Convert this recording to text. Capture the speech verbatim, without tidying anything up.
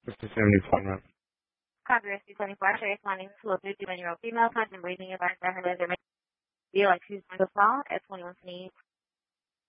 This is seventy-four, ma'am. Copy S P twenty-four. Actually, responding to a fifty-one-year-old female contemplating advice that her legs are making feel like she's going to fall at twenty-one twenty-eight.